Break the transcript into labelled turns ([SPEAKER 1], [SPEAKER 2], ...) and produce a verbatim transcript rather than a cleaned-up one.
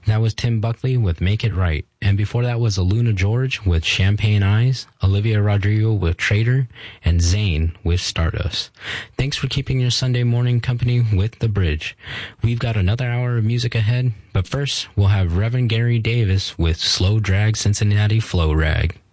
[SPEAKER 1] That was Tim Buckley with Make It Right. And before that was Aluna George with Champagne Eyes, Olivia Rodrigo with Traitor, and Zayn with Stardust. Thanks for keeping your Sunday morning company with The Bridge. We've got another hour of music ahead, but first we'll have Reverend Gary Davis with Slow Drag Cincinnati Flow Rag.